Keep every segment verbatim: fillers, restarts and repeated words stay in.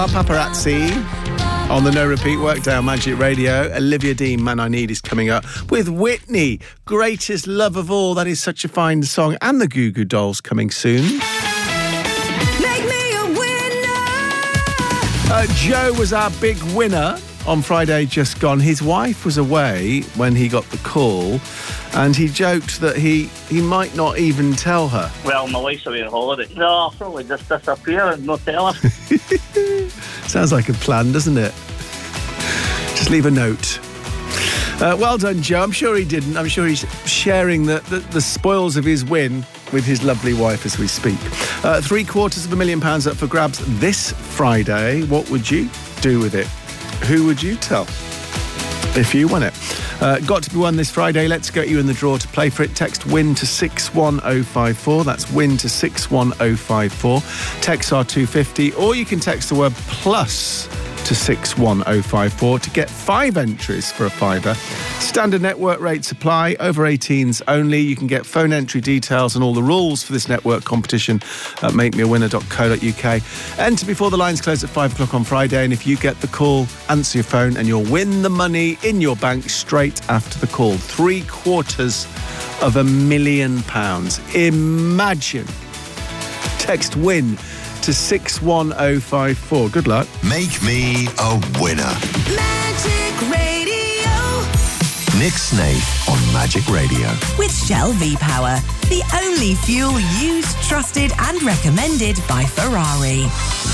Paparazzi on the No Repeat Workday on Magic Radio. Olivia Dean, Man I Need, is coming up with Whitney, Greatest Love of All. That is such a fine song. And the Goo Goo Dolls coming soon. Make me a winner. Uh, Joe was our big winner on Friday just gone. His wife was away when he got the call, and he joked that he, he might not even tell her. Well, my wife's away on holiday. No, I'll probably just disappear and not tell her. Sounds like a plan, doesn't it? Just leave a note. Uh, well done, Joe. I'm sure he didn't. I'm sure he's sharing the, the, the spoils of his win with his lovely wife as we speak. Uh, three quarters of a million pounds up for grabs this Friday. What would you do with it? Who would you tell if you won it? Uh, got to be won this Friday. Let's get you in the draw to play for it. Text WIN to six one oh five four. That's WIN to six one oh five four. Text R two fifty, or you can text the word plus to six one oh five four to get five entries for a fiver. Standard network rates apply. Over eighteens only. You can get phone entry details and all the rules for this network competition at make me a winner dot co dot uk. Enter before the lines close at five o'clock on Friday, and if you get the call, answer your phone and you'll win the money in your bank straight after the call. Three quarters of a million pounds. Imagine. Text WIN to six one oh five four. Good luck. Make me a winner. Magic Radio. Nick Snaith on Magic Radio. With Shell V-Power, the only fuel used, trusted and recommended by Ferrari.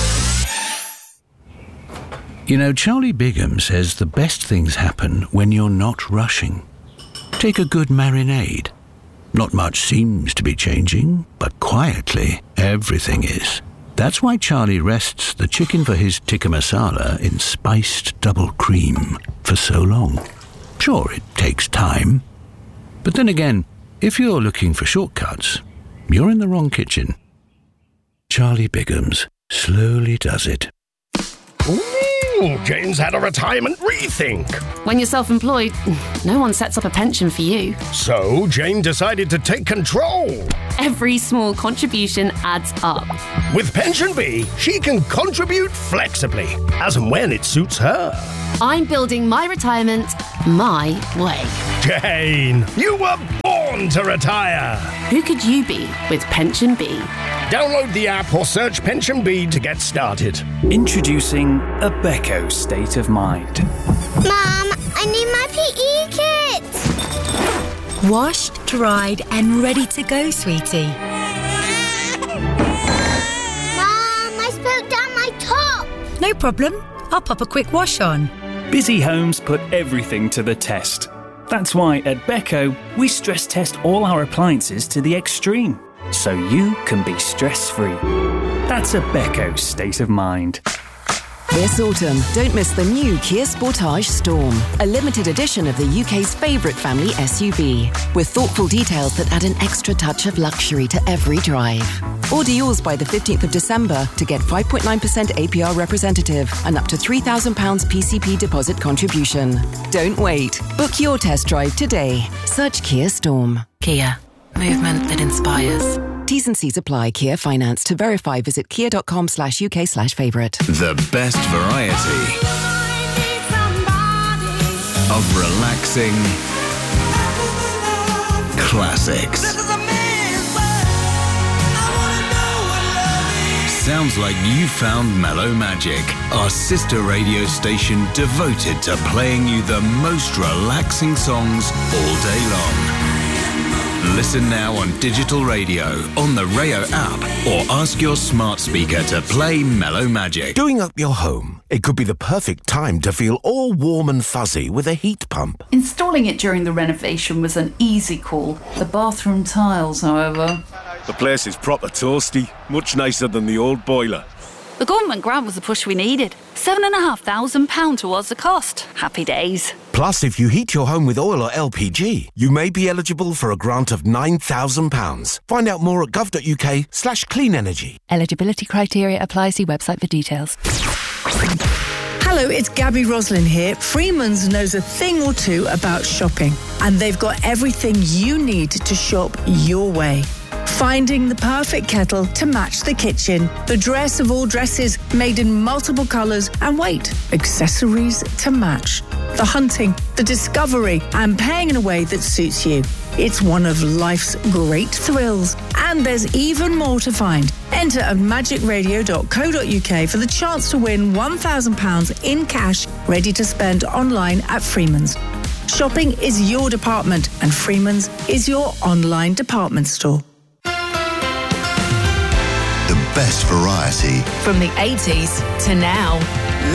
You know, Charlie Bigham says the best things happen when you're not rushing. Take a good marinade. Not much seems to be changing, but quietly, everything is. That's why Charlie rests the chicken for his tikka masala in spiced double cream for so long. Sure, it takes time. But then again, if you're looking for shortcuts, you're in the wrong kitchen. Charlie Bigham's slowly does it. Ooh, Jane's had a retirement rethink. When you're self-employed, no one sets up a pension for you. So Jane decided to take control. Every small contribution adds up. With Pension Bee, she can contribute flexibly, as and when it suits her. I'm building my retirement my way. Jane, you were born to retire. Who could you be with Pension Bee? Download the app or search Pension Bee to get started. Introducing a Becco State of Mind. Mum, I need my P E kit. Washed, dried and ready to go, sweetie. Mum, I spilled down my top. No problem. I'll pop a quick wash on. Busy homes put everything to the test. That's why at Becco, we stress test all our appliances to the extreme, so you can be stress-free. That's a Becco State of Mind. This autumn, don't miss the new Kia Sportage Storm, a limited edition of the U K's favourite family S U V, with thoughtful details that add an extra touch of luxury to every drive. Order yours by the fifteenth of December to get five point nine percent A P R representative and up to three thousand pounds P C P deposit contribution. Don't wait. Book your test drive today. Search Kia Storm. Kia. Movement that inspires. T's and C's apply. Kia Finance. To verify, visit kia.com slash UK slash favourite. The best variety of relaxing classics. Sounds like you found Mellow Magic, our sister radio station devoted to playing you the most relaxing songs all day long. Listen now on digital radio, on the Rayo app, or ask your smart speaker to play Mellow Magic. Doing up your home, it could be the perfect time to feel all warm and fuzzy with a heat pump. Installing it during the renovation was an easy call. The bathroom tiles, however... The place is proper toasty, much nicer than the old boiler. The government grant was the push we needed. Seven and a half thousand pounds towards the cost. Happy days. Plus, if you heat your home with oil or L P G, you may be eligible for a grant of nine thousand pounds. Find out more at gov.uk slash clean energy. Eligibility criteria apply. See website for details. Hello, it's Gabby Roslin here. Freeman's knows a thing or two about shopping, and they've got everything you need to shop your way. Finding the perfect kettle to match the kitchen. The dress of all dresses, made in multiple colours, and wait, accessories to match. The hunting, the discovery, and paying in a way that suits you. It's one of life's great thrills. And there's even more to find. Enter at magic radio dot co dot uk for the chance to win one thousand pounds in cash ready to spend online at Freeman's. Shopping is your department and Freeman's is your online department store. The best variety. From the eighties to now.